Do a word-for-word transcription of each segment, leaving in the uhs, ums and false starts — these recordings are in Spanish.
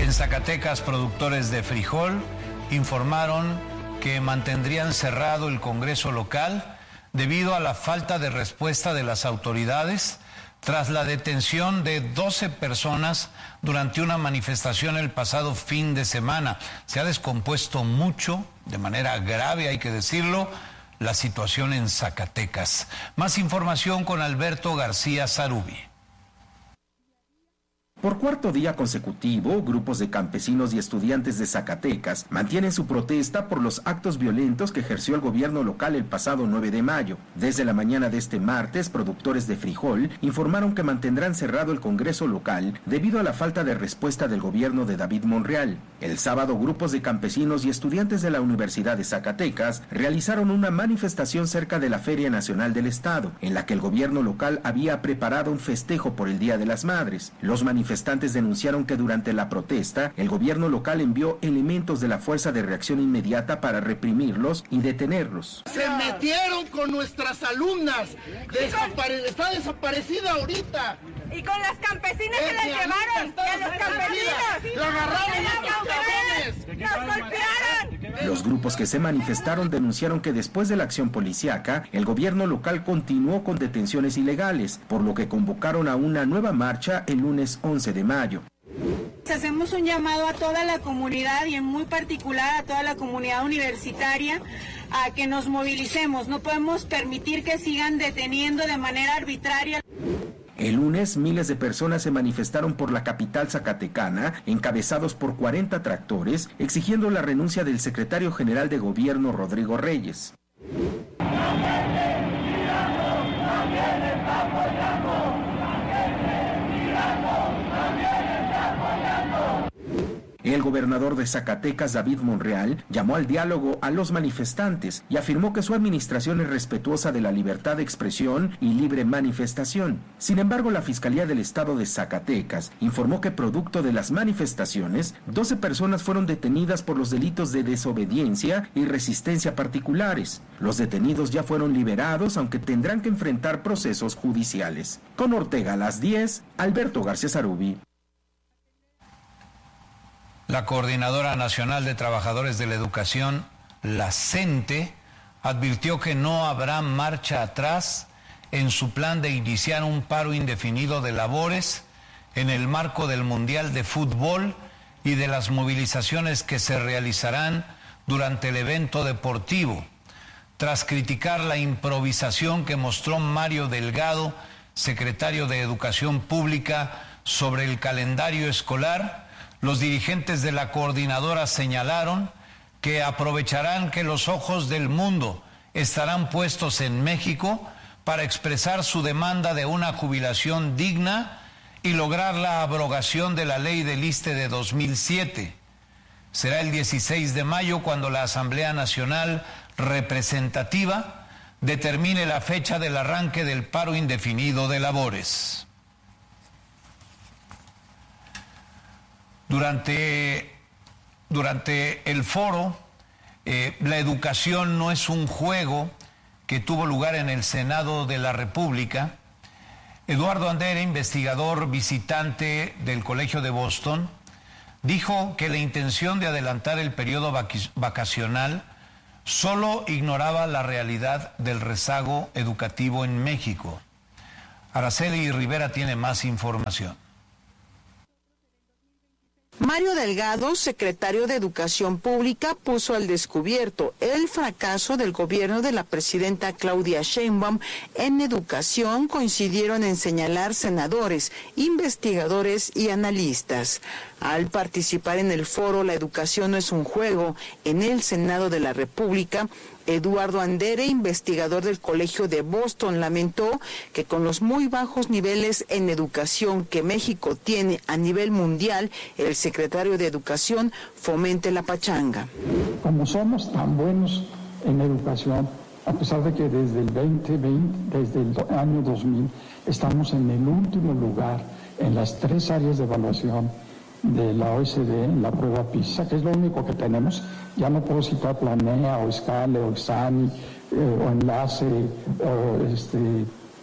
En Zacatecas, productores de frijol informaron que mantendrían cerrado el Congreso local debido a la falta de respuesta de las autoridades tras la detención de doce personas durante una manifestación el pasado fin de semana. Se ha descompuesto mucho, de manera grave hay que decirlo, la situación en Zacatecas. Más información con Alberto García Zarubi. Por cuarto día consecutivo, grupos de campesinos y estudiantes de Zacatecas mantienen su protesta por los actos violentos que ejerció el gobierno local el pasado nueve de mayo. Desde la mañana de este martes, productores de frijol informaron que mantendrán cerrado el Congreso local debido a la falta de respuesta del gobierno de David Monreal. El sábado, grupos de campesinos y estudiantes de la Universidad de Zacatecas realizaron una manifestación cerca de la Feria Nacional del Estado, en la que el gobierno local había preparado un festejo por el Día de las Madres. Los manifestantes Manifestantes denunciaron que durante la protesta, el gobierno local envió elementos de la Fuerza de Reacción Inmediata para reprimirlos y detenerlos. Se metieron con nuestras alumnas. Desapare- está desaparecida ahorita. Y con las campesinas que las llevaron. Y a los campesinos. La agarraron a los cabrones. ¡Nos golpearon! Los grupos que se manifestaron denunciaron que después de la acción policíaca, el gobierno local continuó con detenciones ilegales, por lo que convocaron a una nueva marcha el lunes once de mayo. Hacemos un llamado a toda la comunidad y en muy particular a toda la comunidad universitaria a que nos movilicemos. No podemos permitir que sigan deteniendo de manera arbitraria. El lunes, miles de personas se manifestaron por la capital zacatecana, encabezados por cuarenta tractores, exigiendo la renuncia del secretario general de gobierno, Rodrigo Reyes. El gobernador de Zacatecas, David Monreal, llamó al diálogo a los manifestantes y afirmó que su administración es respetuosa de la libertad de expresión y libre manifestación. Sin embargo, la Fiscalía del Estado de Zacatecas informó que producto de las manifestaciones, doce personas fueron detenidas por los delitos de desobediencia y resistencia particulares. Los detenidos ya fueron liberados, aunque tendrán que enfrentar procesos judiciales. Con Ortega a las diez, Alberto García Zarubi. La Coordinadora Nacional de Trabajadores de la Educación, la CENTE, advirtió que no habrá marcha atrás en su plan de iniciar un paro indefinido de labores en el marco del Mundial de Fútbol y de las movilizaciones que se realizarán durante el evento deportivo. Tras criticar la improvisación que mostró Mario Delgado, secretario de Educación Pública, sobre el calendario escolar, los dirigentes de la coordinadora señalaron que aprovecharán que los ojos del mundo estarán puestos en México para expresar su demanda de una jubilación digna y lograr la abrogación de la ley del I S S S T E de dos mil siete. Será el dieciséis de mayo cuando la Asamblea Nacional Representativa determine la fecha del arranque del paro indefinido de labores. Durante, durante el foro, eh, la educación no es un juego, que tuvo lugar en el Senado de la República, Eduardo Andere, investigador visitante del Colegio de Boston, dijo que la intención de adelantar el periodo vacacional solo ignoraba la realidad del rezago educativo en México. Araceli Rivera tiene más información. Mario Delgado, secretario de Educación Pública, puso al descubierto el fracaso del gobierno de la presidenta Claudia Sheinbaum en educación. Coincidieron en señalar senadores, investigadores y analistas. Al participar en el foro La educación no es un juego, en el Senado de la República, Eduardo Andere, investigador del Colegio de Boston, lamentó que con los muy bajos niveles en educación que México tiene a nivel mundial, el secretario de Educación fomente la pachanga. Como somos tan buenos en educación, a pesar de que desde el veinte veinte, desde el año dos mil, estamos en el último lugar en las tres áreas de evaluación de la O E C D, en la prueba PISA, que es lo único que tenemos. Ya no puedo citar Planea o Scale o Exani eh, o Enlace o este,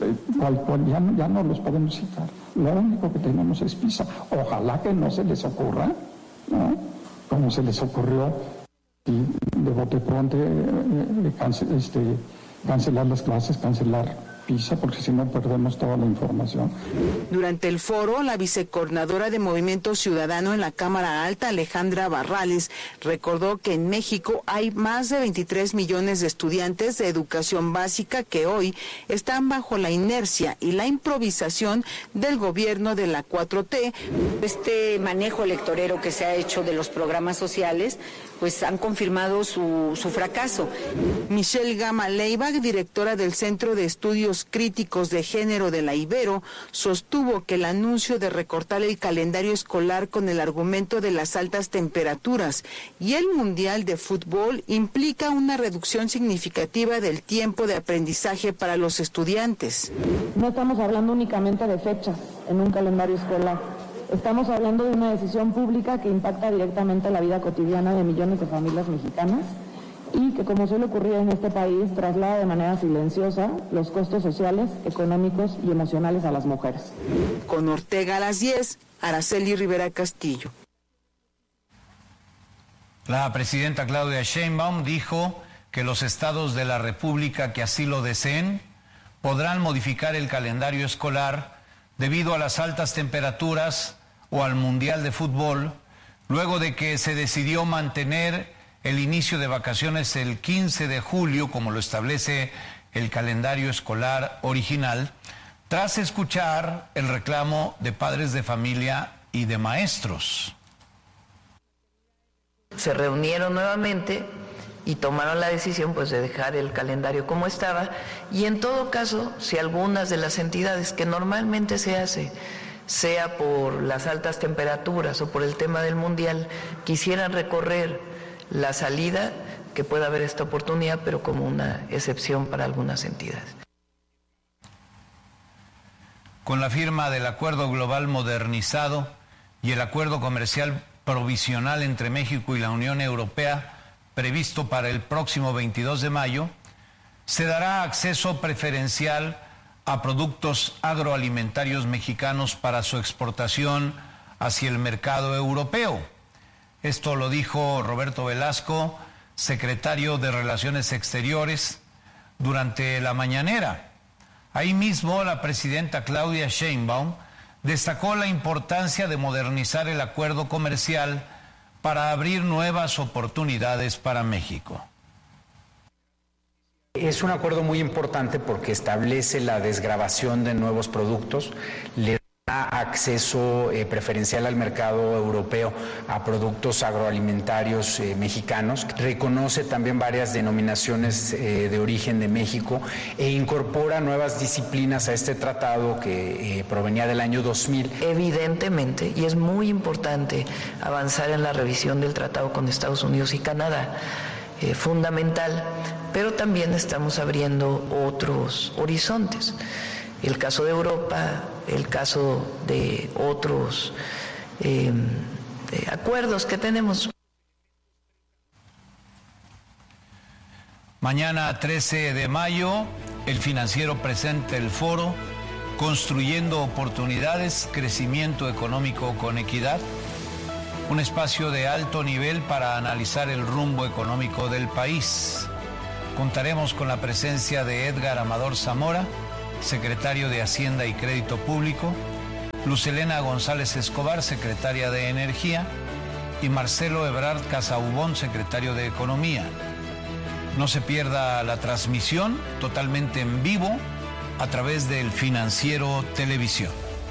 cual, cual ya, ya no los podemos citar. Lo único que tenemos es PISA. Ojalá que no se les ocurra, ¿no? Como se les ocurrió y de bote pronto eh, cance, este, cancelar las clases, cancelar PISA, porque si no perdemos toda la información. Durante el foro, la vicecoordinadora de Movimiento Ciudadano en la Cámara Alta, Alejandra Barrales, recordó que en México hay más de veintitrés millones de estudiantes de educación básica que hoy están bajo la inercia y la improvisación del gobierno de la cuatro T. Este manejo electorero que se ha hecho de los programas sociales, pues han confirmado su, su fracaso. Michelle Gama Leiva, directora del Centro de Estudios Críticos de Género de la Ibero, sostuvo que el anuncio de recortar el calendario escolar con el argumento de las altas temperaturas y el Mundial de Fútbol implica una reducción significativa del tiempo de aprendizaje para los estudiantes. No estamos hablando únicamente de fechas en un calendario escolar. Estamos hablando de una decisión pública que impacta directamente la vida cotidiana de millones de familias mexicanas y que, como suele ocurrir en este país, traslada de manera silenciosa los costos sociales, económicos y emocionales a las mujeres. Con Ortega a las diez, Araceli Rivera Castillo. La presidenta Claudia Sheinbaum dijo que los estados de la República que así lo deseen podrán modificar el calendario escolar debido a las altas temperaturas o al Mundial de Fútbol, luego de que se decidió mantener el inicio de vacaciones el quince de julio, como lo establece el calendario escolar original, tras escuchar el reclamo de padres de familia y de maestros. Se reunieron nuevamente y tomaron la decisión pues de dejar el calendario como estaba, y en todo caso, si algunas de las entidades que normalmente se hace, sea por las altas temperaturas o por el tema del mundial, quisieran recorrer la salida, que pueda haber esta oportunidad, pero como una excepción para algunas entidades. Con la firma del Acuerdo Global Modernizado y el Acuerdo Comercial Provisional entre México y la Unión Europea, previsto para el próximo veintidós de mayo, se dará acceso preferencial a productos agroalimentarios mexicanos para su exportación hacia el mercado europeo. Esto lo dijo Roberto Velasco, secretario de Relaciones Exteriores, durante la mañanera. Ahí mismo la presidenta Claudia Sheinbaum destacó la importancia de modernizar el acuerdo comercial para abrir nuevas oportunidades para México. Es un acuerdo muy importante porque establece la desgravación de nuevos productos, le da acceso eh, preferencial al mercado europeo a productos agroalimentarios eh, mexicanos, reconoce también varias denominaciones eh, de origen de México e incorpora nuevas disciplinas a este tratado que eh, provenía del año dos mil. Evidentemente, y es muy importante avanzar en la revisión del tratado con Estados Unidos y Canadá, eh, fundamental, pero también estamos abriendo otros horizontes. El caso de Europa, el caso de otros eh, de acuerdos que tenemos. Mañana trece de mayo, el Financiero presenta el foro Construyendo Oportunidades, Crecimiento Económico con Equidad, un espacio de alto nivel para analizar el rumbo económico del país. Contaremos con la presencia de Edgar Amador Zamora, secretario de Hacienda y Crédito Público, Luz Helena González Escobar, secretaria de Energía, y Marcelo Ebrard Casaubón, secretario de Economía. No se pierda la transmisión totalmente en vivo a través del Financiero Televisión.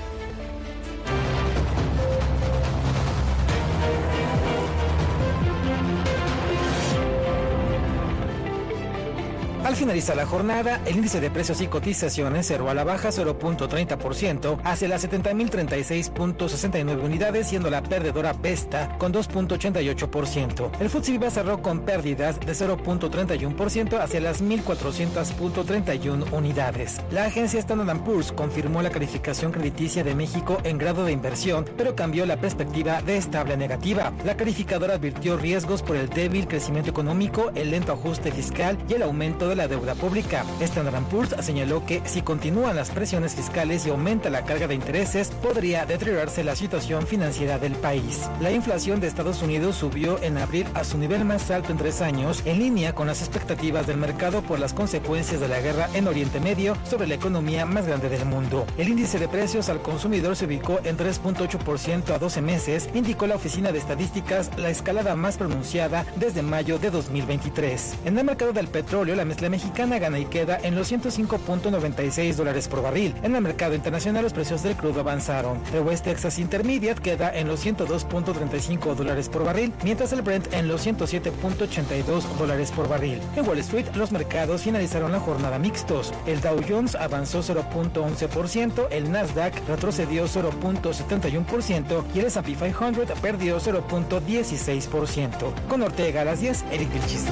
Al finalizar la jornada, el índice de precios y cotizaciones cerró a la baja cero punto treinta por ciento hacia las setenta mil treinta y seis punto sesenta y nueve unidades, siendo la perdedora Vesta con dos punto ochenta y ocho por ciento. El F T S E Viva cerró con pérdidas de cero punto treinta y uno por ciento hacia las mil cuatrocientos punto treinta y uno unidades. La agencia Standard and Poor's confirmó la calificación crediticia de México en grado de inversión, pero cambió la perspectiva de estable a negativa. La calificadora advirtió riesgos por el débil crecimiento económico, el lento ajuste fiscal y el aumento de la la deuda pública. Standard and Poor's señaló que si continúan las presiones fiscales y aumenta la carga de intereses, podría deteriorarse la situación financiera del país. La inflación de Estados Unidos subió en abril a su nivel más alto en tres años, en línea con las expectativas del mercado por las consecuencias de la guerra en Oriente Medio sobre la economía más grande del mundo. El índice de precios al consumidor se ubicó en tres punto ocho por ciento a doce meses, indicó la Oficina de Estadísticas, la escalada más pronunciada desde mayo de dos mil veintitrés. En el mercado del petróleo, la mezcla mexicana gana y queda en los ciento cinco punto noventa y seis dólares por barril. En el mercado internacional, los precios del crudo avanzaron. El West Texas Intermediate queda en los ciento dos punto treinta y cinco dólares por barril, mientras el Brent en los ciento siete punto ochenta y dos dólares por barril. En Wall Street, los mercados finalizaron la jornada mixtos. El Dow Jones avanzó cero punto once por ciento, el Nasdaq retrocedió cero punto setenta y uno por ciento y el S and P quinientos perdió cero punto dieciséis por ciento. Con Ortega a las diez, Eric Vilchis.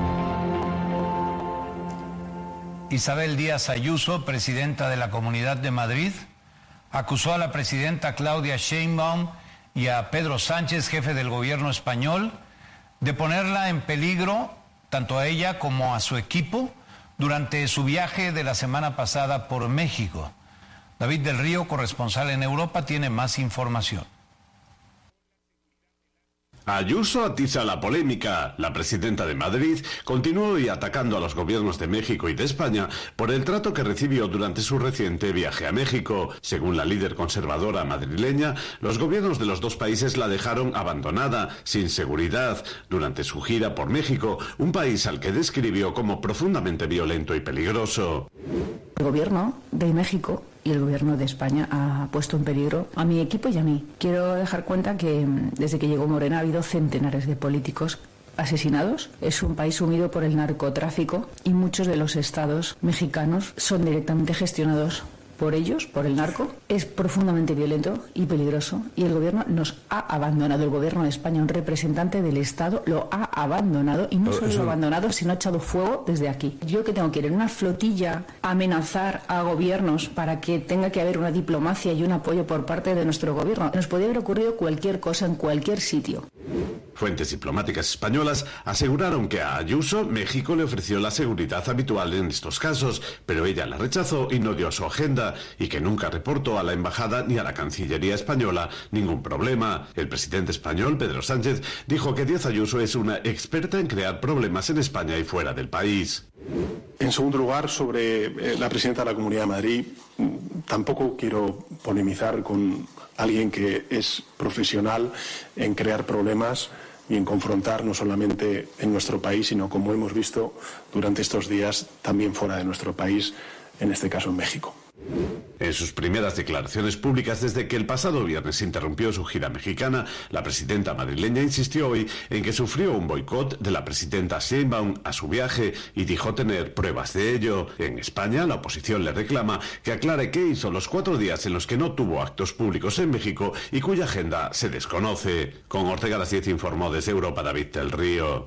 Isabel Díaz Ayuso, presidenta de la Comunidad de Madrid, acusó a la presidenta Claudia Sheinbaum y a Pedro Sánchez, jefe del gobierno español, de ponerla en peligro, tanto a ella como a su equipo, durante su viaje de la semana pasada por México. David del Río, corresponsal en Europa, tiene más información. Ayuso atiza la polémica. La presidenta de Madrid continuó hoy atacando a los gobiernos de México y de España por el trato que recibió durante su reciente viaje a México. Según la líder conservadora madrileña, los gobiernos de los dos países la dejaron abandonada, sin seguridad, durante su gira por México, un país al que describió como profundamente violento y peligroso. El gobierno de México y el gobierno de España ha puesto en peligro a mi equipo y a mí. Quiero dejar cuenta que desde que llegó Morena ha habido centenares de políticos asesinados. Es un país sumido por el narcotráfico y muchos de los estados mexicanos son directamente gestionados por ellos, por el narco. Es profundamente violento y peligroso y el gobierno nos ha abandonado. El gobierno de España, un representante del Estado, lo ha abandonado y no solo lo ha abandonado, sino ha echado fuego desde aquí. Yo que tengo que ir en una flotilla a amenazar a gobiernos para que tenga que haber una diplomacia y un apoyo por parte de nuestro gobierno. Nos podría haber ocurrido cualquier cosa en cualquier sitio. Fuentes diplomáticas españolas aseguraron que a Ayuso México le ofreció la seguridad habitual en estos casos, pero ella la rechazó y no dio su agenda, y que nunca reportó a la embajada ni a la Cancillería española ningún problema. El presidente español, Pedro Sánchez, dijo que Díaz Ayuso es una experta en crear problemas en España y fuera del país. En segundo lugar, sobre eh, la presidenta de la Comunidad de Madrid, tampoco quiero polemizar con alguien que es profesional en crear problemas y en confrontar no solamente en nuestro país, sino, como hemos visto durante estos días, también fuera de nuestro país, en este caso en México. En sus primeras declaraciones públicas desde que el pasado viernes interrumpió su gira mexicana, la presidenta madrileña insistió hoy en que sufrió un boicot de la presidenta Sheinbaum a su viaje y dijo tener pruebas de ello. En España, la oposición le reclama que aclare qué hizo los cuatro días en los que no tuvo actos públicos en México y cuya agenda se desconoce. Con Ortega a las diez informó desde Europa David del Río.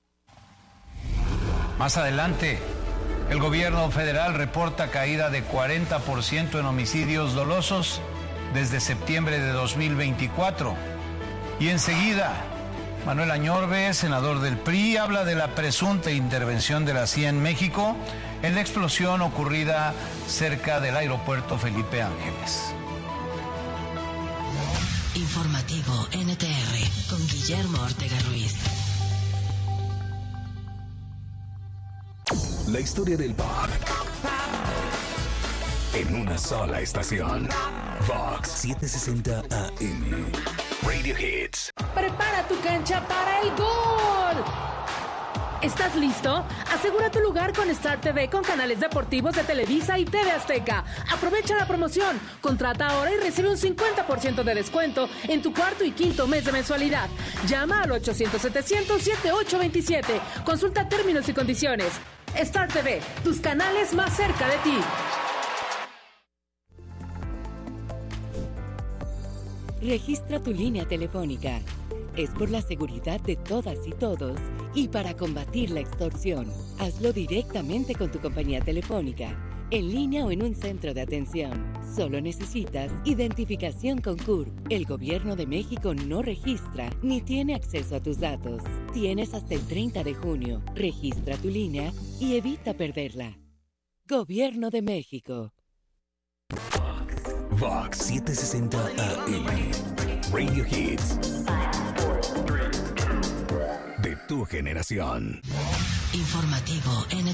Más adelante, el gobierno federal reporta caída de cuarenta por ciento en homicidios dolosos desde septiembre de dos mil veinticuatro. Y enseguida, Manuel Añorbe, senador del P R I, habla de la presunta intervención de la C I A en México en la explosión ocurrida cerca del aeropuerto Felipe Ángeles. Informativo N T R con Guillermo Ortega Ruiz. La historia del pop en una sola estación. Vox setecientos sesenta A M Radio Hits. Prepara tu cancha para el gol. ¿Estás listo? Asegura tu lugar con Star T V con canales deportivos de Televisa y T V Azteca. Aprovecha la promoción. Contrata ahora y recibe un cincuenta por ciento de descuento en tu cuarto y quinto mes de mensualidad. Llama al ochocientos setecientos setenta y ocho veintisiete. Consulta términos y condiciones. Star T V, tus canales más cerca de ti. Registra tu línea telefónica. Es por la seguridad de todas y todos y para combatir la extorsión. Hazlo directamente con tu compañía telefónica, en línea o en un centro de atención. Solo necesitas identificación con C U R P. El Gobierno de México no registra ni tiene acceso a tus datos. Tienes hasta el treinta de junio. Registra tu línea y evita perderla. Gobierno de México. Vox setecientos sesenta A M. Radio Hits. De tu generación. Informativo N